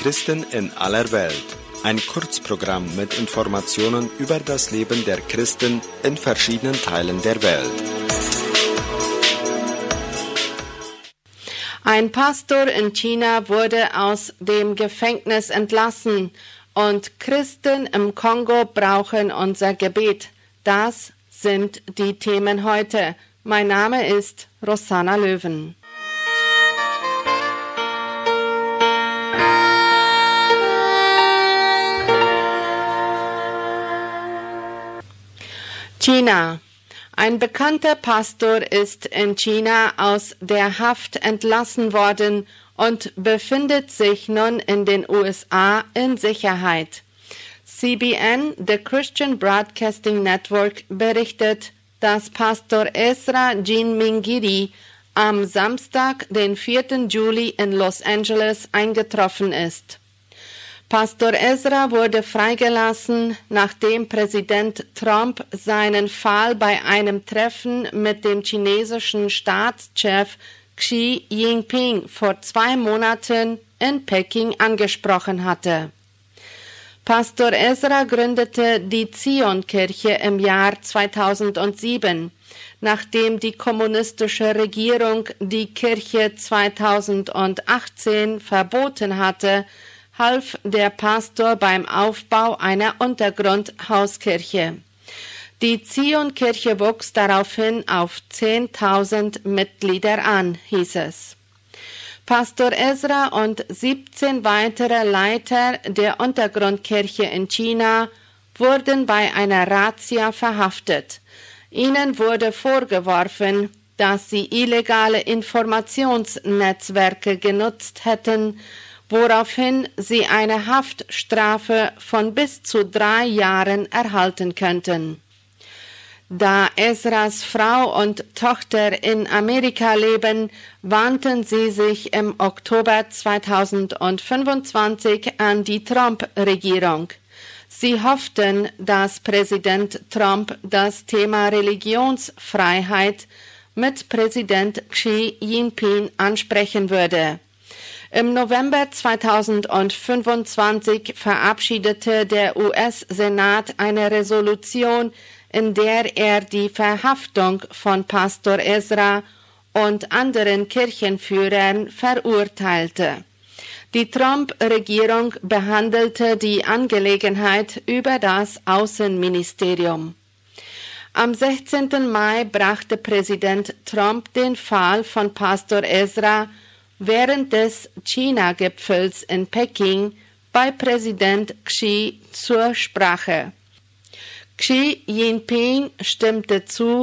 Christen in aller Welt. Ein Kurzprogramm mit Informationen über das Leben der Christen in verschiedenen Teilen der Welt. Ein Pastor in China wurde aus dem Gefängnis entlassen und Christen im Kongo brauchen unser Gebet. Das sind die Themen heute. Mein Name ist Rosanna Löwen. China. Ein bekannter Pastor ist in China aus der Haft entlassen worden und befindet sich nun in den USA in Sicherheit. CBN, the Christian Broadcasting Network, berichtet, dass Pastor Ezra Jinmingiri am Samstag, den 4. Juli in Los Angeles eingetroffen ist. Pastor Ezra wurde freigelassen, nachdem Präsident Trump seinen Fall bei einem Treffen mit dem chinesischen Staatschef Xi Jinping vor 2 Monaten in Peking angesprochen hatte. Pastor Ezra gründete die Zion-Kirche im Jahr 2007, nachdem die kommunistische Regierung die Kirche 2018 verboten hatte, half der Pastor beim Aufbau einer Untergrundhauskirche. Die Zion-Kirche wuchs daraufhin auf 10.000 Mitglieder an, hieß es. Pastor Ezra und 17 weitere Leiter der Untergrundkirche in China wurden bei einer Razzia verhaftet. Ihnen wurde vorgeworfen, dass sie illegale Informationsnetzwerke genutzt hätten, woraufhin sie eine Haftstrafe von bis zu 3 Jahren erhalten könnten. Da Ezras Frau und Tochter in Amerika leben, wandten sie sich im Oktober 2025 an die Trump-Regierung. Sie hofften, dass Präsident Trump das Thema Religionsfreiheit mit Präsident Xi Jinping ansprechen würde. Im November 2025 verabschiedete der US-Senat eine Resolution, in der er die Verhaftung von Pastor Ezra und anderen Kirchenführern verurteilte. Die Trump-Regierung behandelte die Angelegenheit über das Außenministerium. Am 16. Mai brachte Präsident Trump den Fall von Pastor Ezra während des China-Gipfels in Peking bei Präsident Xi zur Sprache. Xi Jinping stimmte zu,